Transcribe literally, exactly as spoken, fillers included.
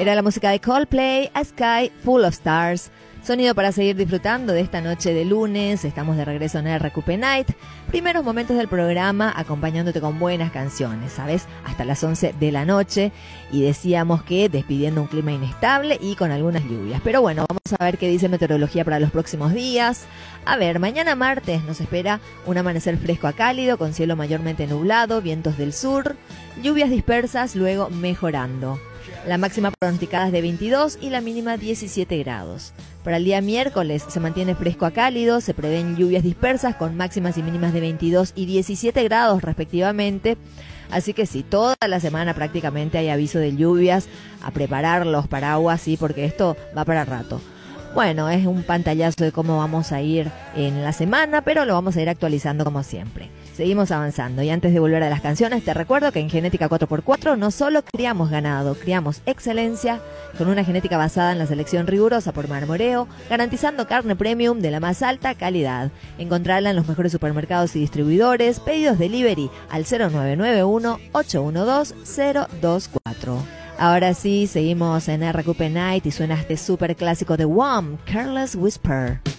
Era la música de Coldplay, A Sky Full of Stars. Sonido para seguir disfrutando de esta noche de lunes. Estamos de regreso en R Q P Night. Primeros momentos del programa acompañándote con buenas canciones, ¿sabes? Hasta las once de la noche. Y decíamos que despidiendo un clima inestable y con algunas lluvias. Pero bueno, vamos a ver qué dice meteorología para los próximos días. A ver, mañana martes nos espera un amanecer fresco a cálido con cielo mayormente nublado, vientos del sur, lluvias dispersas, luego mejorando. La máxima pronosticada es de veintidós y la mínima diecisiete grados. Para el día miércoles se mantiene fresco a cálido, se prevén lluvias dispersas con máximas y mínimas de veintidós y diecisiete grados respectivamente. Así que sí, toda la semana prácticamente hay aviso de lluvias, a preparar los paraguas, sí, porque esto va para rato. Bueno, es un pantallazo de cómo vamos a ir en la semana, pero lo vamos a ir actualizando como siempre. Seguimos avanzando y antes de volver a las canciones te recuerdo que en Genética cuatro por cuatro no solo criamos ganado, criamos excelencia con una genética basada en la selección rigurosa por marmoreo, garantizando carne premium de la más alta calidad. Encontrarla en los mejores supermercados y distribuidores, pedidos delivery al cero nueve nueve uno, ocho uno dos, cero dos cuatro. Ahora sí, seguimos en R Q P Night y suena este super clásico de Wham, Careless Whisper.